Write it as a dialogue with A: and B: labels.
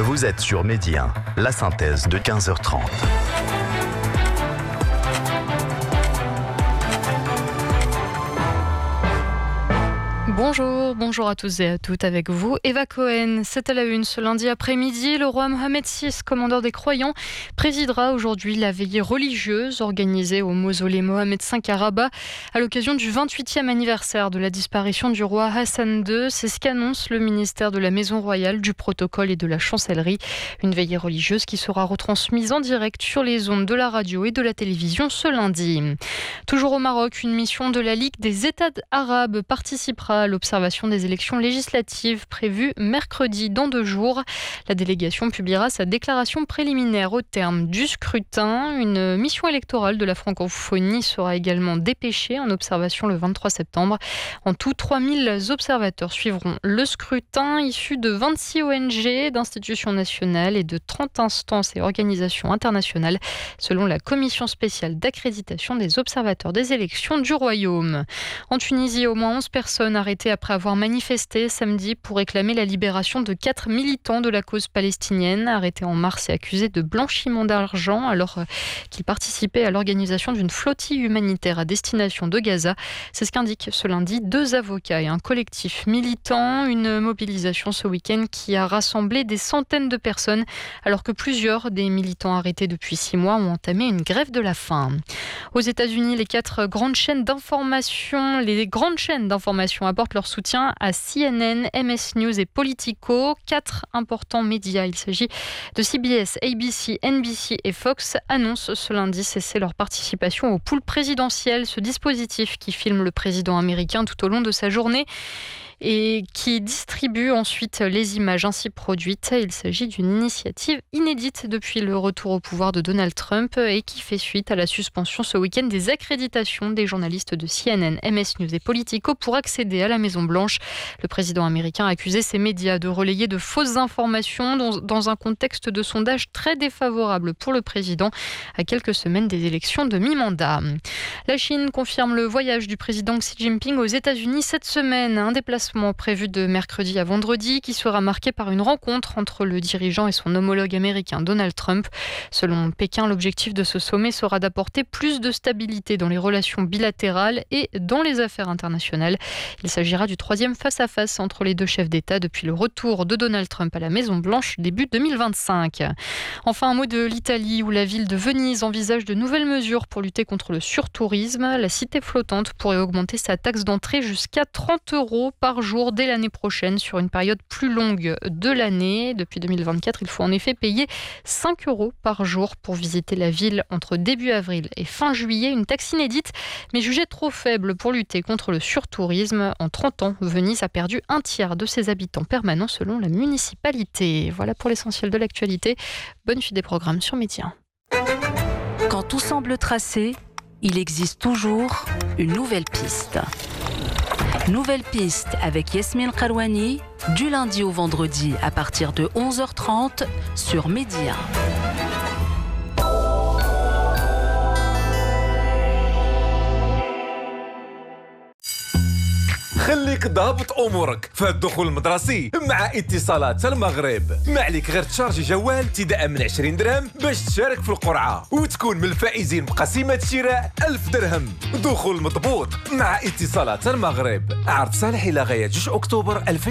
A: Vous êtes sur Midi 1, la synthèse de 15h30.
B: Bonjour à tous et à toutes, avec vous Eva Cohen. C'est à la une ce lundi après-midi. Le roi Mohamed VI, commandeur des croyants, présidera aujourd'hui la veillée religieuse organisée au mausolée Mohamed V à Rabat à l'occasion du 28e anniversaire de la disparition du roi Hassan II. C'est ce qu'annonce le ministère de la Maison Royale, du Protocole et de la Chancellerie. Une veillée religieuse qui sera retransmise en direct sur les ondes de la radio et de la télévision ce lundi. Toujours au Maroc, une mission de la Ligue des États arabes participera à l'observation des élections législatives prévues mercredi dans 2 jours. La délégation publiera sa déclaration préliminaire au terme du scrutin. Une mission électorale de la francophonie sera également dépêchée en observation le 23 septembre. En tout, 3000 observateurs suivront le scrutin, issus de 26 ONG, d'institutions nationales et de 30 instances et organisations internationales, selon la commission spéciale d'accréditation des observateurs des élections du Royaume. En Tunisie, au moins 11 personnes arrêtées après avoir manifesté samedi pour réclamer la libération de 4 militants de la cause palestinienne, arrêtés en mars et accusés de blanchiment d'argent alors qu'ils participaient à l'organisation d'une flottille humanitaire à destination de Gaza. C'est ce qu'indiquent ce lundi 2 avocats et un collectif militant. Une mobilisation ce week-end qui a rassemblé des centaines de personnes alors que plusieurs des militants arrêtés depuis 6 mois ont entamé une grève de la faim. Aux États-Unis, les grandes chaînes d'information apportent leur soutien à CNN, MS News et Politico. 4 importants médias, il s'agit de CBS, ABC, NBC et Fox, annoncent ce lundi cesser leur participation au pool présidentiel, ce dispositif qui filme le président américain tout au long de sa journée et qui distribue ensuite les images ainsi produites. Il s'agit d'une initiative inédite depuis le retour au pouvoir de Donald Trump et qui fait suite à la suspension ce week-end des accréditations des journalistes de CNN, MS News et Politico pour accéder à la Maison-Blanche. Le président américain a accusé ces médias de relayer de fausses informations dans un contexte de sondage très défavorable pour le président à quelques semaines des élections de mi-mandat. La Chine confirme le voyage du président Xi Jinping aux États-Unis cette semaine. Un déplacement prévu de mercredi à vendredi qui sera marqué par une rencontre entre le dirigeant et son homologue américain Donald Trump. Selon Pékin, l'objectif de ce sommet sera d'apporter plus de stabilité dans les relations bilatérales et dans les affaires internationales. Il s'agira du 3e face-à-face entre les 2 chefs d'État depuis le retour de Donald Trump à la Maison-Blanche début 2025. Enfin, un mot de l'Italie où la ville de Venise envisage de nouvelles mesures pour lutter contre le surtourisme. La cité flottante pourrait augmenter sa taxe d'entrée jusqu'à 30 € par jour dès l'année prochaine sur une période plus longue de l'année. Depuis 2024, il faut en effet payer 5 € par jour pour visiter la ville entre début avril et fin juillet. Une taxe inédite mais jugée trop faible pour lutter contre le surtourisme. En 30 ans, Venise a perdu 1/3 de ses habitants permanents selon la municipalité. Voilà pour l'essentiel de l'actualité. Bonne suite des programmes sur Midi 1.
C: Quand tout semble tracé, il existe toujours une nouvelle piste. Nouvelle piste avec Yasmine Karouani, du lundi au vendredi à partir de 11h30 sur Midi 1.
D: خليك ضابط امورك في الدخول المدرسي مع اتصالات المغرب. ما عليك غير تشارجي جوال ابتداء من 20 درهم باش تشارك في القرعه وتكون من الفائزين بقسيمه شراء 1000 درهم. دخول مضبوط مع اتصالات المغرب. عرض صالح الى غايه 2 اكتوبر 2000.